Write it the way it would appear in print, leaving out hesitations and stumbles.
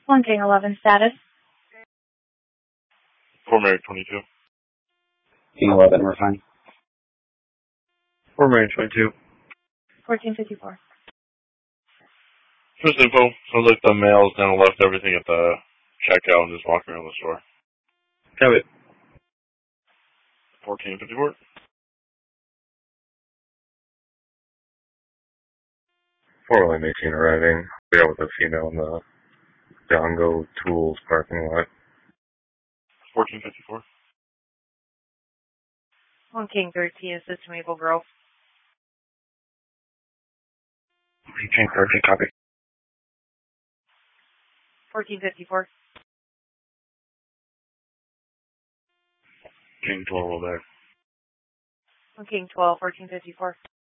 One King 11 status. Fort Mary 22. King 11, we're fine. Fort Mary 22. 1454. First info, sounds like the male's kind of left everything at the checkout and just walking around the store. Have it. 1454. Formerly 18 arriving. We are with a female in the Dongo Tools parking lot. 1454. One King 13 assist Maple Grove. 18 13, copy. 1454. King 12 there. One King 12, 1454.